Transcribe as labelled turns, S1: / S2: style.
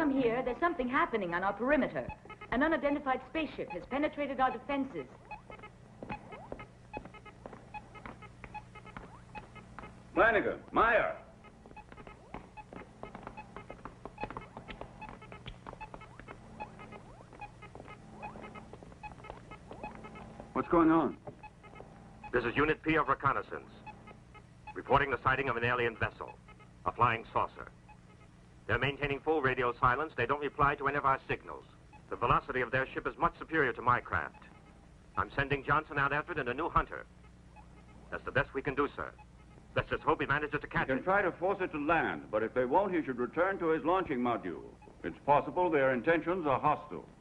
S1: from here, there's something happening on our perimeter. An unidentified spaceship has penetrated our defenses.
S2: Flanagan, Meyer. What's going on?
S3: This is Unit P of Reconnaissance. Reporting the sighting of an alien vessel, a flying saucer. They're maintaining full radio silence. They don't reply to any of our signals. The velocity of their ship is much superior to my craft. I'm sending Johnson out after it in a new Hunter. That's the best we can do, sir. Let's just hope he manages to catch it.
S2: He can try to force it to land, but if they won't, he should return to his launching module. It's possible their intentions are hostile.